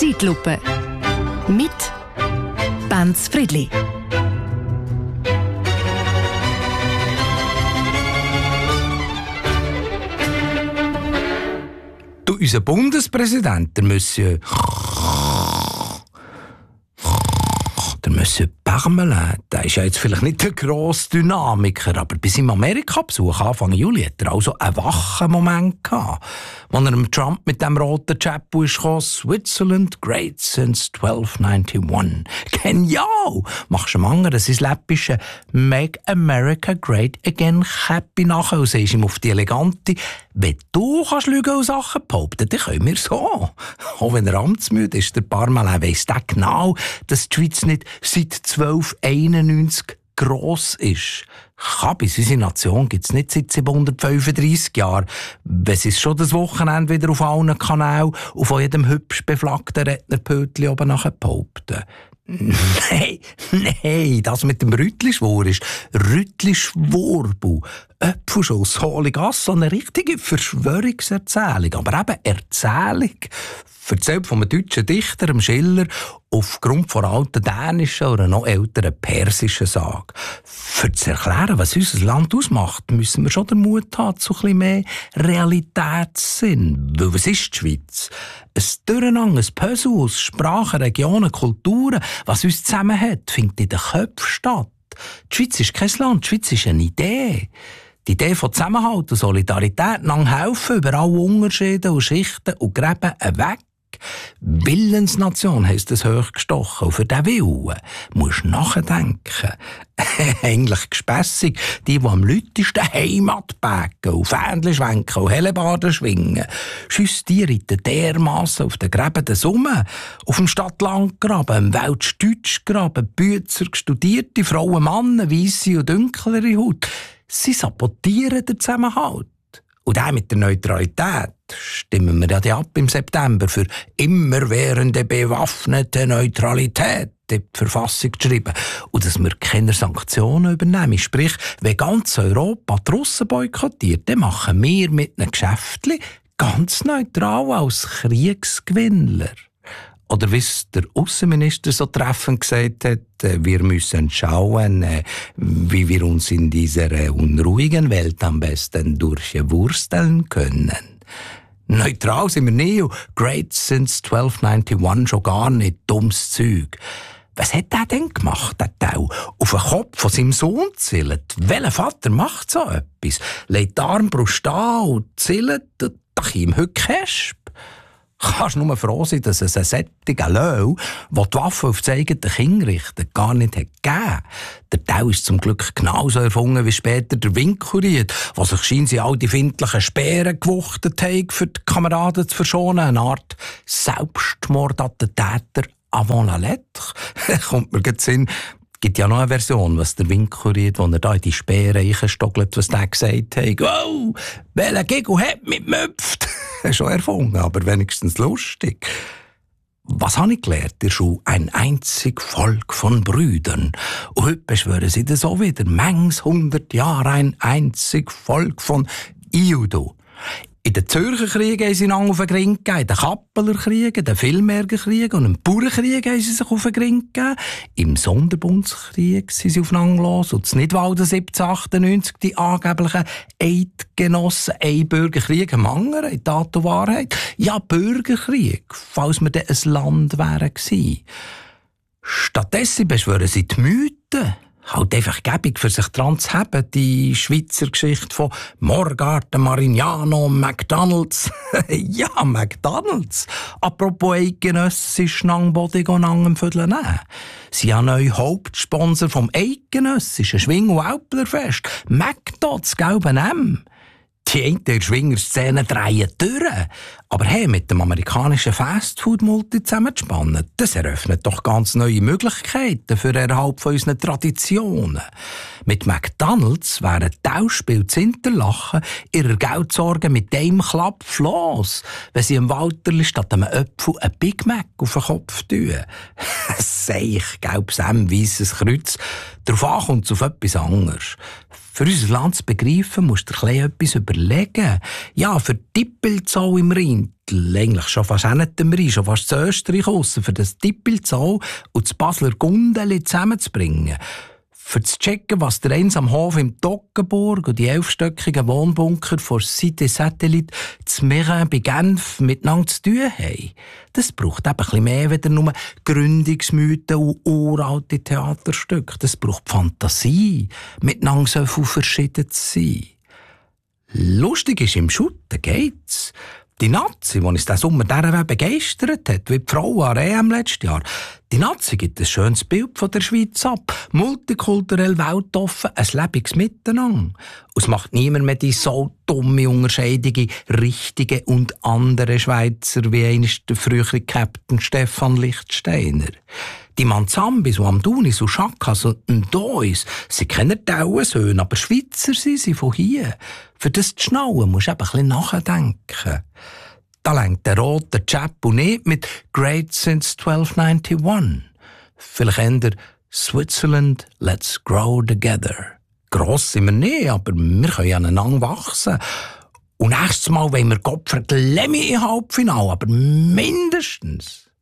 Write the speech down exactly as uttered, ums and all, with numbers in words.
Zeitlupe mit Benz Friedli. Du, unser Bundespräsident, der Monsieur... Der Monsieur Parmelin, der ist ja jetzt vielleicht nicht der grosse Dynamiker, aber bei seinem Amerika-Besuch Anfang Juli hat er also einen wachen Moment gehabt, als er dem Trump mit dem roten Chapeau ist gekommen, Switzerland great since twelve ninety-one. Genial! Machst du dem anderen sein läppische Make America Great Again Happy nachher und siehst ihm auf die elegante, wenn du kannst Lügen und Sachen behaupten, dann können wir so. Auch wenn er amtsmüde ist, der Parmelin weiss der genau, dass die Schweiz nicht seit zwölf einundneunzig gross ist. Kabis, unsere Nation gibt es nicht seit siebenhundertfünfunddreissig Jahren. Wenn sie es schon das Wochenende wieder auf allen Kanälen und von jedem hübsch beflaggten Rednerpötchen oben nachher behaupten. Nein, nein, das mit dem Rüttli-Schwur ist Rüttli-Schwurbu. Äpfelschuss, Holigass, so eine richtige Verschwörungserzählung. Aber eben Erzählung. Erzählt von einem deutschen Dichter, dem Schiller, aufgrund von alten dänischen oder noch älteren persischen Sage. Für zu erklären, was unser Land ausmacht, müssen wir schon den Mut haben zu ein bisschen mehr Realitätssinn. Weil was ist die Schweiz? Ein Durcheinander, ein Puzzle aus Sprachen, Regionen, Kulturen, was uns zusammenhält, findet in den Köpfen statt. Die Schweiz ist kein Land, die Schweiz ist eine Idee. Die Idee von Zusammenhalt und Solidarität, einander helfen, über alle Unterschiede und Schichten und Gräben weg. Willensnation heisst es hochgestochen. Und für diesen Willen musst du nachdenken. Eigentlich gespässig, die, die am lautesten Heimat backen und Fähnchen schwenken und Hellebarden schwingen. Schüss, die reiten dermassen auf den Gräben des Summe, auf dem Stadt-Land-Graben, im Weltsch-Deutsch-Graben, Bützer, studierte Frauen, Männer, weisse und dunklere Haut. Sie sabotieren den Zusammenhalt. Und auch mit der Neutralität stimmen wir ja ab im September für immerwährende bewaffnete Neutralität in die Verfassung zu schreiben. Und dass wir keine Sanktionen übernehmen. Sprich, wenn ganz Europa die Russen boykottiert, dann machen wir mit einem Geschäftchen ganz neutral als Kriegsgewinnler. Oder wie es der Außenminister so treffend gesagt hat, wir müssen schauen, wie wir uns in dieser unruhigen Welt am besten durchwursteln können. Neutral sind wir nie und great since twelve ninety-one schon gar nicht, dummes Zeug. Was hat der denn gemacht, der Tau? Auf den Kopf von seinem Sohn zählt. Welcher Vater macht so etwas? Legt die Armbrust an und zählt, da ihm heute Käsp. Kannst nur froh sein, dass es einen sättigen Löw, der die Waffe auf das eigene Kind richtet, gar nicht hat gegeben. Der Tau ist zum Glück genauso erfunden wie später der Winkelried, was sich scheinbar all die findlichen Speeren gewuchtet haben, für die Kameraden zu verschonen. Eine Art Selbstmordattentäter avant la lettre. Kommt mir gerade Sinn. Es gibt ja noch eine Version, was der Winkelried, wo er da in die Speere reinstockelt, was der gesagt hat. Wow, welcher Giggle hat mich gemüpft? Schon erfunden, aber wenigstens lustig. Was habe ich gelernt? Der Schule ein einzig Volk von Brüdern. Und heute beschwören sie das auch wieder. Mangs hundert Jahre ein einzig Volk von Iudo. In den Zürcher Kriegen haben sie einander auf den Ring gegeben, in den Kappeler Kriegen, in den Vilmerger Kriegen und im Bauernkrieg haben sie sich auf den Ring gegeben. Im Sonderbundskrieg sind sie aufeinander los und in Nidwalden siebzehnhundertachtundneunzig die angeblichen Eidgenossen, ein Bürgerkrieg am anderen, in Tat und Wahrheit. Ja, Bürgerkrieg, falls wir dann ein Land wären gewesen. Stattdessen beschwören sie die Mythen. Halt einfach gäbig für sich dran zu haben, die Schweizer Geschichte von Morgarten, Marignano, McDonalds. Ja, McDonalds. Apropos eidgenössisch Nangbodig und Nangenvödel nehmen. Sie haben neuen Hauptsponsor vom eidgenössischen Schwing- und Alplerfest. McDo, das gelbe M. Die einen der Schwingerszene drehen durch. Aber hey, mit dem amerikanischen Fastfood-Multi zusammenzuspannen, das eröffnet doch ganz neue Möglichkeiten für den Erhalt von unseren Traditionen. Mit McDonalds wären Tauschspiel zu Interlachen ihrer Geldsorge mit dem Klapp los, wenn sie im Walterli statt einem Apfel ein Big Mac auf den Kopf tun. Seich, gelbes M, weisses Kreuz. Darauf ankommt es auf etwas anderes. Für unser Land zu begreifen, musst du dir etwas überlegen. Ja, für die Dippelzoll im Rheintal, eigentlich schon fast auch nicht im Rhein, schon fast zu Österreich raus, für das Dippelzoll und das Basler Gundeli zusammenzubringen. Für zu checken, was der einsame Hof im Toggenburg und die elfstöckigen Wohnbunker von Cité Satellite zu Meyrin bei Genf miteinander zu tun haben. Das braucht eben ein bisschen mehr als nur Gründungsmythen und uralte Theaterstücke. Das braucht Fantasie, miteinander so viel verschieden zu sein. Lustig ist, im Schutten geht's. Die Nazi, die uns diesen Sommer dieser begeistert hat, wie die Frau an der E M letztes Jahr, die Nazi gibt ein schönes Bild von der Schweiz ab. Multikulturell, weltoffen, ein lebendiges Miteinander. Und es macht niemand mehr die so dumme Unterscheidung in richtige und andere Schweizer, wie einst der frühere Captain Stefan Lichtsteiner. Die Manzambis, die am Tunis und Chakas und Dois, sie kennen die Auensöhne, aber Schweizer sind sie von hier. Für das zu schnallen musst du eben ein bisschen nachdenken. Da lenkt der rote Chap und nicht mit «Great since twelve ninety-one». Vielleicht eher «Switzerland, let's grow together». Gross sind wir nicht, aber wir können aneinander wachsen. Und nächstes Mal wollen wir Gottfried Lemmy im Halbfinale, aber mindestens.